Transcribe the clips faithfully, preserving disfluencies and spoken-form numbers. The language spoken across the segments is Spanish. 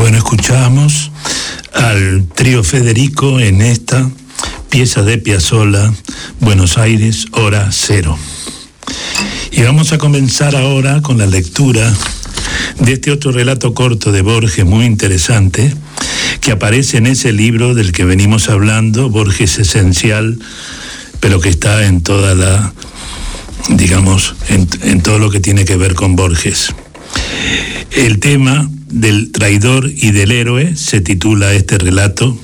Bueno, escuchamos al trío Federico en esta pieza de Piazzolla, Buenos Aires, hora cero. Y vamos a comenzar ahora con la lectura de este otro relato corto de Borges muy interesante, que aparece en ese libro del que venimos hablando, Borges Esencial, pero que está en toda la, digamos, en, en todo lo que tiene que ver con Borges. El tema del traidor y del héroe se titula este relato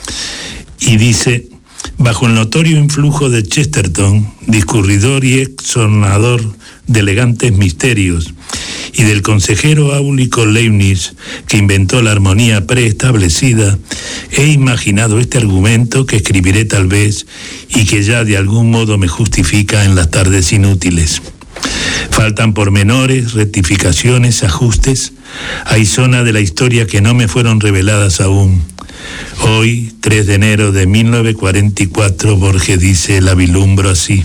y dice: bajo el notorio influjo de Chesterton, discurridor y exornador de elegantes misterios, y del consejero áulico Leibniz, que inventó la armonía preestablecida, he imaginado este argumento que escribiré tal vez y que ya de algún modo me justifica en las tardes inútiles. Faltan pormenores, rectificaciones, ajustes. Hay zonas de la historia que no me fueron reveladas aún. Hoy, tres de enero de mil novecientos cuarenta y cuatro, Borges dice: la vilumbro así.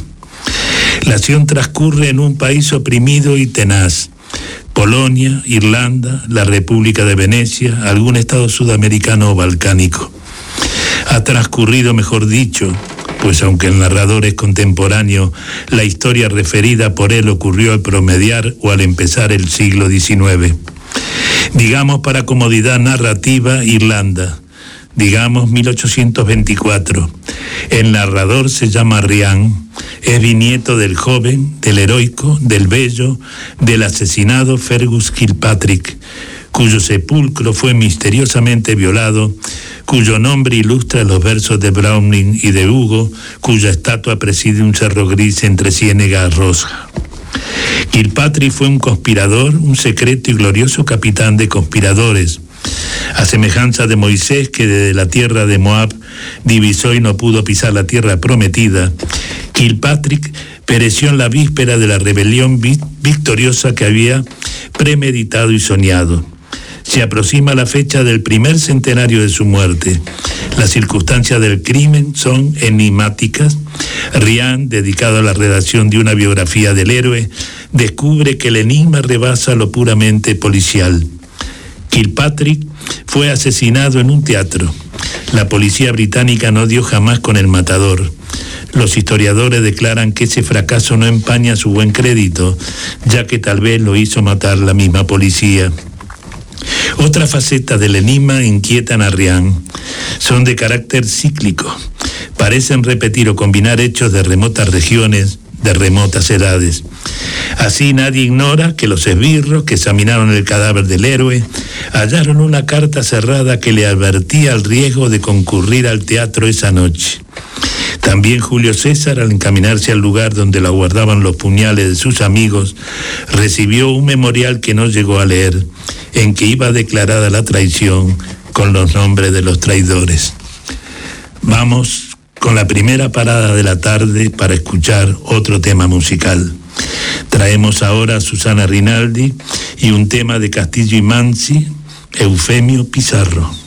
La acción transcurre en un país oprimido y tenaz. Polonia, Irlanda, la República de Venecia, algún estado sudamericano o balcánico. Ha transcurrido, mejor dicho, pues aunque el narrador es contemporáneo, la historia referida por él ocurrió al promediar o al empezar el siglo diecinueve. Digamos, para comodidad narrativa, Irlanda. Digamos mil ochocientos veinticuatro. El narrador se llama Rian, es bisnieto del joven, del heroico, del bello, del asesinado Fergus Kilpatrick, cuyo sepulcro fue misteriosamente violado, cuyo nombre ilustra los versos de Browning y de Hugo, cuya estatua preside un cerro gris entre ciénega rosa. Kilpatrick fue un conspirador, un secreto y glorioso capitán de conspiradores. A semejanza de Moisés, que desde la tierra de Moab divisó y no pudo pisar la tierra prometida, Kilpatrick pereció en la víspera de la rebelión victoriosa que había premeditado y soñado. Se aproxima la fecha del primer centenario de su muerte. Las circunstancias del crimen son enigmáticas. Rian, dedicado a la redacción de una biografía del héroe, descubre que el enigma rebasa lo puramente policial. Kilpatrick fue asesinado en un teatro. La policía británica no dio jamás con el matador. Los historiadores declaran que ese fracaso no empaña su buen crédito, ya que tal vez lo hizo matar la misma policía. Otras facetas del enigma inquietan a Rian. Son de carácter cíclico. Parecen repetir o combinar hechos de remotas regiones, de remotas edades. Así nadie ignora que los esbirros que examinaron el cadáver del héroe hallaron una carta cerrada que le advertía el riesgo de concurrir al teatro esa noche. También Julio César, al encaminarse al lugar donde la guardaban los puñales de sus amigos, recibió un memorial que no llegó a leer, en que iba declarada la traición con los nombres de los traidores. Vamos con la primera parada de la tarde para escuchar otro tema musical. Traemos ahora a Susana Rinaldi y un tema de Castillo y Mansi, Eufemio Pizarro.